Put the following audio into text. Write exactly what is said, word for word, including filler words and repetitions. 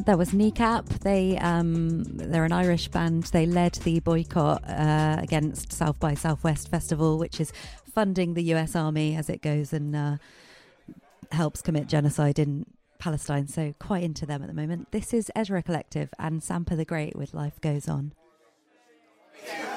That was Kneecap. They, um, they're an Irish band. They led the boycott uh, against South by Southwest Festival, which is funding the U S Army as it goes and uh, helps commit genocide in Palestine. So quite into them at the moment. This is Ezra Collective and Sampa the Great with Life Goes On. Yeah.